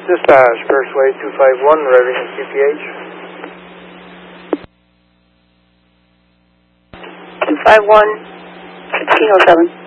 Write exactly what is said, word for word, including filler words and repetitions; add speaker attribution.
Speaker 1: Dispatch, Firstway two five one, reading C P H.
Speaker 2: two five one, sixteen oh seven.